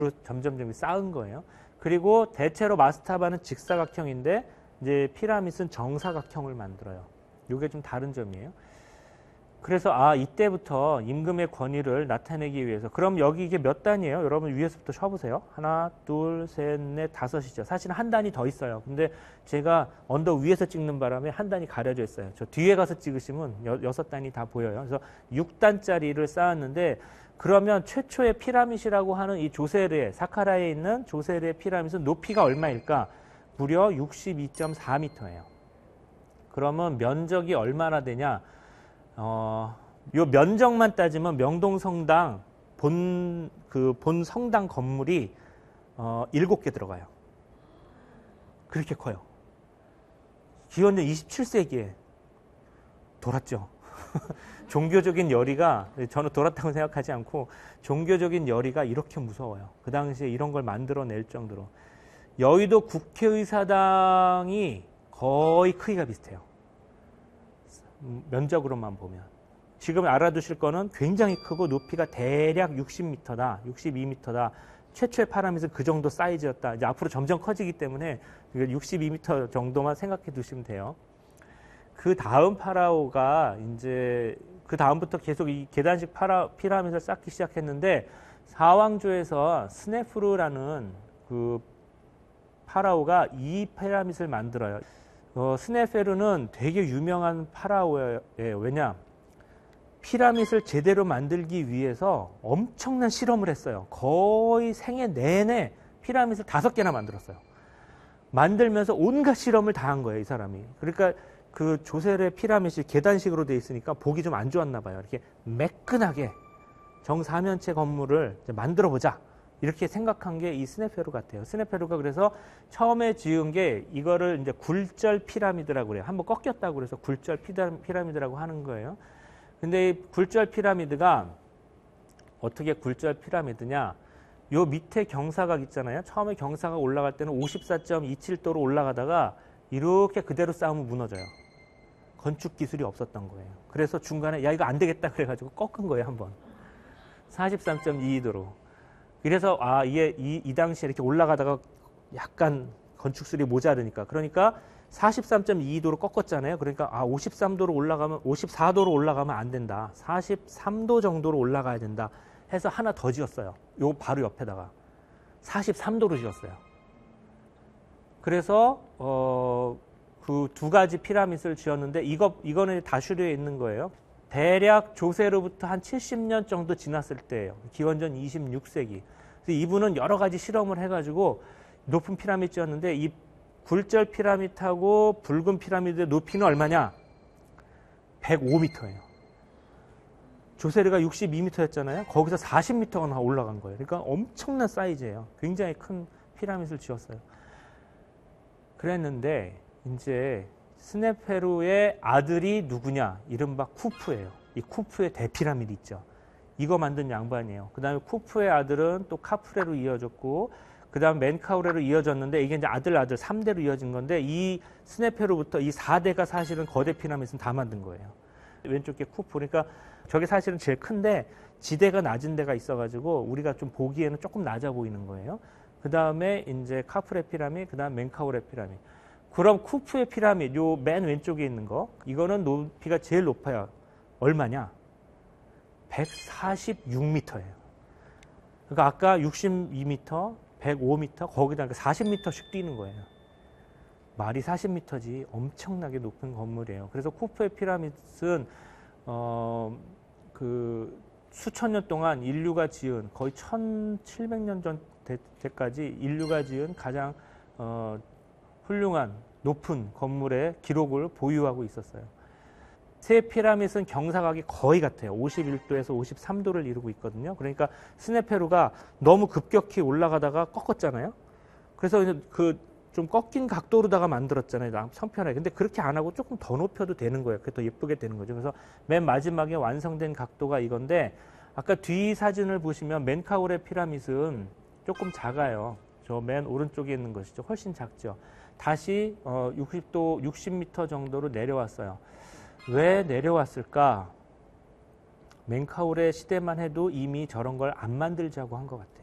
점점 쌓은 거예요. 그리고 대체로 마스타바는 직사각형인데 이제 피라밋은 정사각형을 만들어요. 이게 좀 다른 점이에요. 그래서 이때부터 임금의 권위를 나타내기 위해서, 그럼 여기 이게 몇 단이에요? 여러분 위에서부터 쳐보세요. 하나, 둘, 셋, 넷, 다섯이죠. 사실은 한 단이 더 있어요. 근데 제가 언덕 위에서 찍는 바람에 한 단이 가려져 있어요. 저 뒤에 가서 찍으시면 여섯 단이 다 보여요. 그래서 6단짜리를 쌓았는데, 그러면 최초의 피라밋이라고 하는 이 조세르의, 사카라에 있는 조세르의 피라밋은 높이가 얼마일까? 무려 62.4m예요. 그러면 면적이 얼마나 되냐? 요 면적만 따지면 명동성당 본 성당 건물이 7개 들어가요. 그렇게 커요. 기원전 27세기에 돌았죠. 종교적인 열의가, 저는 돌았다고 생각하지 않고 종교적인 열의가 이렇게 무서워요. 그 당시에 이런 걸 만들어낼 정도로. 여의도 국회의사당이 거의 크기가 비슷해요. 면적으로만 보면. 지금 알아두실 거는 굉장히 크고 높이가 대략 60m다, 62m다. 최초의 피라밋은 그 정도 사이즈였다. 이제 앞으로 점점 커지기 때문에 62m 정도만 생각해 두시면 돼요. 그 다음 파라오가 이제 그 다음부터 계속 이 계단식 피라밋을 쌓기 시작했는데, 사왕조에서 스네프르라는 그 파라오가 이 피라밋을 만들어요. 스네페르는 되게 유명한 파라오예요. 왜냐? 피라밋을 제대로 만들기 위해서 엄청난 실험을 했어요. 거의 생애 내내 피라밋을 5개나 만들었어요. 만들면서 온갖 실험을 다 한 거예요, 이 사람이. 그러니까 그 조세르의 피라밋이 계단식으로 되어 있으니까 보기 좀 안 좋았나 봐요. 이렇게 매끈하게 정사면체 건물을 만들어보자. 이렇게 생각한 게 이 스네페루 같아요. 스네페루가 그래서 처음에 지은 게 이거를 이제 굴절 피라미드라고 그래요. 한번 꺾였다고 그래서 굴절 피라미드라고 하는 거예요. 근데 이 굴절 피라미드가 어떻게 굴절 피라미드냐? 요 밑에 경사각 있잖아요. 처음에 경사각 올라갈 때는 54.27도로 올라가다가 이렇게 그대로 쌓으면 무너져요. 건축 기술이 없었던 거예요. 그래서 중간에 야 이거 안 되겠다 그래가지고 꺾은 거예요, 한번. 43.22도로. 그래서 이게 이 당시에 이렇게 올라가다가 약간 건축술이 모자르니까, 그러니까 43.22도로 꺾었잖아요. 그러니까 54도로 올라가면 안 된다. 43도 정도로 올라가야 된다 해서 하나 더 지었어요. 요 바로 옆에다가 43도로 지었어요. 그래서 그 두 가지 피라밋을 지었는데, 이거는 다슈르에 있는 거예요. 대략 조세로부터 한 70년 정도 지났을 때예요. 기원전 26세기. 그래서 이분은 여러 가지 실험을 해가지고 높은 피라밋 지었는데, 이 굴절 피라밋하고 붉은 피라밋의 높이는 얼마냐? 105m예요. 조세르가 62m였잖아요. 거기서 40m가 올라간 거예요. 그러니까 엄청난 사이즈예요. 굉장히 큰 피라밋을 지었어요. 그랬는데 이제 스네페루의 아들이 누구냐? 이른바 쿠프예요. 이 쿠프의 대피라미드 있죠. 이거 만든 양반이에요. 그 다음에 쿠프의 아들은 또 카프레로 이어졌고, 그 다음 멘카우레로 이어졌는데, 이게 이제 아들 3대로 이어진 건데, 이 스네페루부터 이 4대가 사실은 거대 피라밋은 다 만든 거예요. 왼쪽 게 쿠프. 그러니까 저게 사실은 제일 큰데 지대가 낮은 데가 있어가지고 우리가 좀 보기에는 조금 낮아 보이는 거예요. 그 다음에 이제 카프레 피라밋, 그 다음 멘카우레 피라밋. 그럼 쿠프의 피라밋, 요 맨 왼쪽에 있는 거, 이거는 높이가 제일 높아요. 얼마냐? 146m예요. 그러니까 아까 62m, 105m, 거기다 40m씩 뛰는 거예요. 말이 40m지 엄청나게 높은 건물이에요. 그래서 쿠프의 피라밋은 그 수천 년 동안 인류가 지은, 거의 1700년 전 때까지 인류가 지은 가장 훌륭한 높은 건물의 기록을 보유하고 있었어요. 세 피라밋은 경사각이 거의 같아요. 51도에서 53도를 이루고 있거든요. 그러니까 스네페루가 너무 급격히 올라가다가 꺾었잖아요. 그래서 그 좀 꺾인 각도로다가 만들었잖아요. 성편하게. 근데 그렇게 안 하고 조금 더 높여도 되는 거예요. 그게 더 예쁘게 되는 거죠. 그래서 맨 마지막에 완성된 각도가 이건데, 아까 뒤 사진을 보시면 멘카우레 피라밋은 조금 작아요. 저 맨 오른쪽에 있는 것이죠. 훨씬 작죠. 다시 60m 정도로 내려왔어요. 왜 내려왔을까? 멘카우레 시대만 해도 이미 저런 걸 안 만들자고 한 것 같아요.